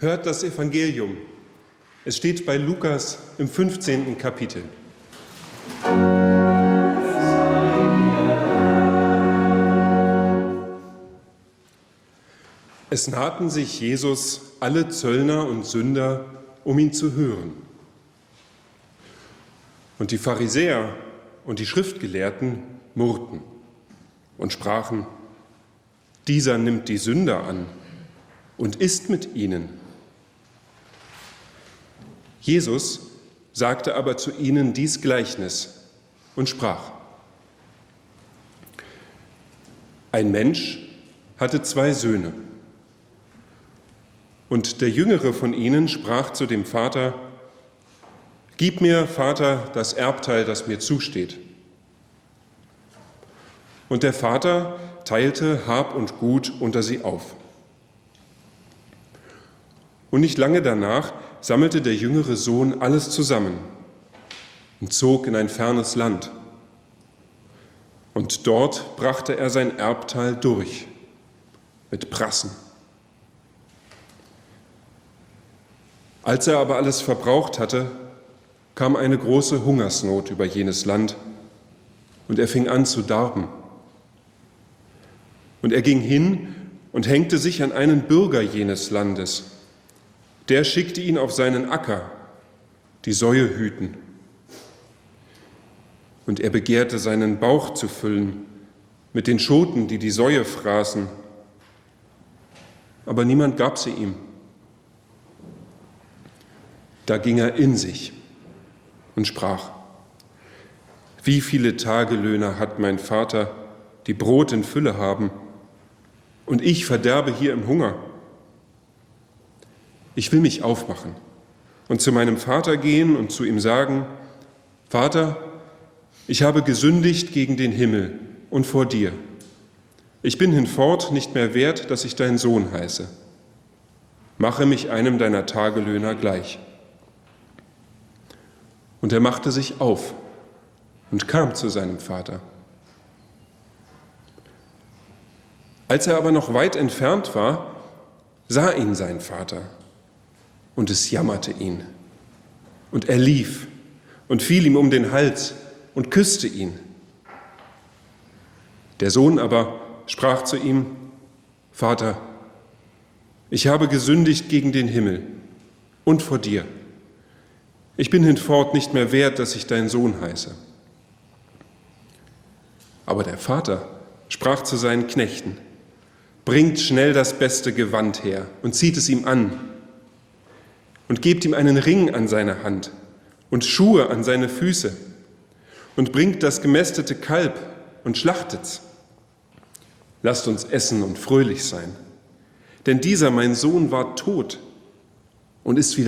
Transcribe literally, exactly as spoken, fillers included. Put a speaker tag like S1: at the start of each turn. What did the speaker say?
S1: Hört das Evangelium. Es steht bei Lukas im fünfzehnten Kapitel. Es nahten sich Jesus alle Zöllner und Sünder, um ihn zu hören. Und die Pharisäer und die Schriftgelehrten murrten und sprachen: Dieser nimmt die Sünder an und isst mit ihnen. Jesus sagte aber zu ihnen dies Gleichnis und sprach: Ein Mensch hatte zwei Söhne. Und der Jüngere von ihnen sprach zu dem Vater: Gib mir, Vater, das Erbteil, das mir zusteht. Und der Vater teilte Hab und Gut unter sie auf. Und nicht lange danach sammelte der jüngere Sohn alles zusammen und zog in ein fernes Land. Und dort brachte er sein Erbteil durch mit Prassen. Als er aber alles verbraucht hatte, kam eine große Hungersnot über jenes Land, und er fing an zu darben. Und er ging hin und hängte sich an einen Bürger jenes Landes. Der schickte ihn auf seinen Acker, die Säue hüten. Und er begehrte, seinen Bauch zu füllen mit den Schoten, die die Säue fraßen. Aber niemand gab sie ihm. Da ging er in sich und sprach: Wie viele Tagelöhner hat mein Vater, die Brot in Fülle haben, und ich verderbe hier im Hunger? Ich will mich aufmachen und zu meinem Vater gehen und zu ihm sagen: Vater, ich habe gesündigt gegen den Himmel und vor dir. Ich bin hinfort nicht mehr wert, dass ich dein Sohn heiße. Mache mich einem deiner Tagelöhner gleich. Und er machte sich auf und kam zu seinem Vater. Als er aber noch weit entfernt war, sah ihn sein Vater, und es jammerte ihn. Und er lief und fiel ihm um den Hals und küsste ihn. Der Sohn aber sprach zu ihm: Vater, ich habe gesündigt gegen den Himmel und vor dir. Ich bin hinfort nicht mehr wert, dass ich dein Sohn heiße. Aber der Vater sprach zu seinen Knechten: Bringt schnell das beste Gewand her und zieht es ihm an und gebt ihm einen Ring an seine Hand und Schuhe an seine Füße und bringt das gemästete Kalb und schlachtet's. Lasst uns essen und fröhlich sein, denn dieser mein Sohn war tot und ist wieder